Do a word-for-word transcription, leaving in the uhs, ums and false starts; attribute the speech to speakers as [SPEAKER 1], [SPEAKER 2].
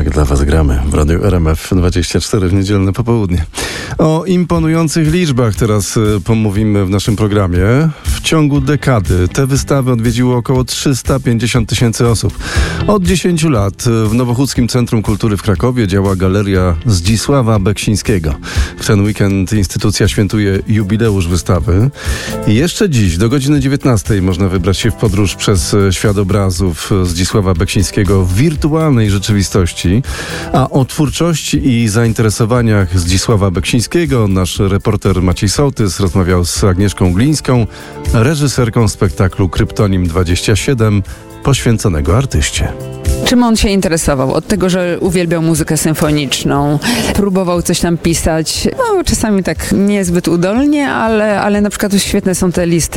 [SPEAKER 1] Tak, dla was gramy w Radiu R M F dwadzieścia cztery w niedzielne popołudnie. O imponujących liczbach teraz y, pomówimy w naszym programie. W ciągu dekady te wystawy odwiedziło około trzysta pięćdziesiąt tysięcy osób. Od dziesięciu lat w Nowochódzkim Centrum Kultury w Krakowie działa Galeria Zdzisława Beksińskiego. W ten weekend instytucja świętuje jubileusz wystawy. I jeszcze dziś do godziny dziewiętnastej można wybrać się w podróż przez świat obrazów Zdzisława Beksińskiego w wirtualnej rzeczywistości. A o twórczości i zainteresowaniach Zdzisława Beksińskiego nasz reporter Maciej Sołtys rozmawiał z Agnieszką Glińską, reżyserką spektaklu Kryptonim dwadzieścia siedem, poświęconego artyście.
[SPEAKER 2] Czym on się interesował? Od tego, że uwielbiał muzykę symfoniczną, próbował coś tam pisać, no czasami tak niezbyt udolnie, ale, ale na przykład świetne są te listy